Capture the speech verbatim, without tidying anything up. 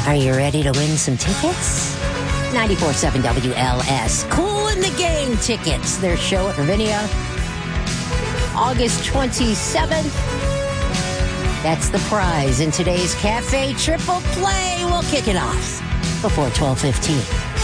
Are you ready to win some tickets? ninety-four point seven W L S. Cool in the Gang tickets. Their show at Ravinia. August twenty-seventh. That's the prize in today's Cafe Triple Play. We'll kick it off before twelve fifteen.